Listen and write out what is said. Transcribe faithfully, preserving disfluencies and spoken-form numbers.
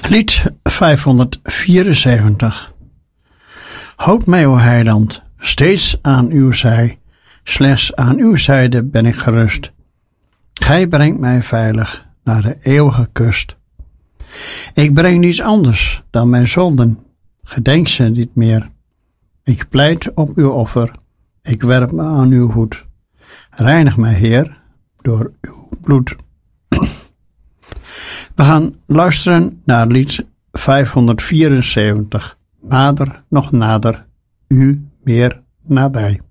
Lied vijfhonderdvierenzeventig. Houd mij, o heiland, steeds aan uw zij, slechts aan uw zijde ben ik gerust. Gij brengt mij veilig naar de eeuwige kust. Ik breng niets anders dan mijn zonden, gedenk ze niet meer. Ik pleit op uw offer, ik werp me aan uw voet. Reinig mij, Heer, door uw bloed. We gaan luisteren naar lied vijfhonderdvierenzeventig. Nader, nog nader, u meer nabij.